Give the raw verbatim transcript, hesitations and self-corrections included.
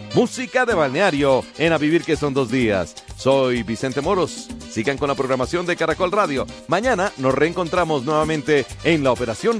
música de balneario en A Vivir que son dos días. Soy Vicente Moros. Sigan con la programación de Caracol Radio. Mañana nos reencontramos nuevamente en la operación